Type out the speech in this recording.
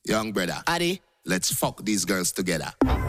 Young brother, Addy, let's fuck these girls together.